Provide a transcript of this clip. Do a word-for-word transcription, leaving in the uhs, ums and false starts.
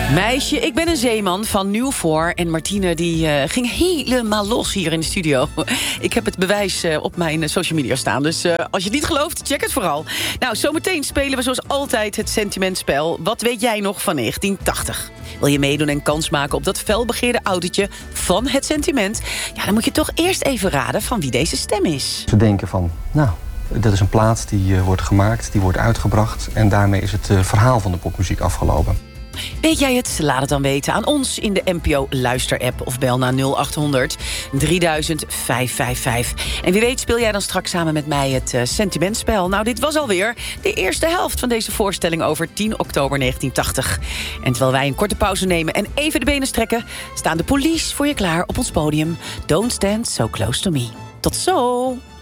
Meisje, ik ben een zeeman van Nieuwvoor. En Martine die uh, ging helemaal los hier in de studio. Ik heb het bewijs uh, op mijn social media staan. Dus uh, als je het niet gelooft, check het vooral. Nou, zometeen spelen we zoals altijd het sentimentspel. Wat weet jij nog van negentien tachtig? Wil je meedoen en kans maken op dat felbegeerde autootje van het sentiment? Ja, dan moet je toch eerst even raden van wie deze stem is. Ze denken van, nou, dat is een plaat die uh, wordt gemaakt, die wordt uitgebracht. En daarmee is het uh, verhaal van de popmuziek afgelopen. Weet jij het? Laat het dan weten aan ons in de N P O Luister-app of bel naar nul acht honderd drieduizend vijfhonderdvijfenvijftig. En wie weet speel jij dan straks samen met mij het uh, sentimentspel. Nou, dit was alweer de eerste helft van deze voorstelling over tien oktober negentien tachtig. En terwijl wij een korte pauze nemen en even de benen strekken, staan de Police voor je klaar op ons podium. Don't stand so close to me. Tot zo!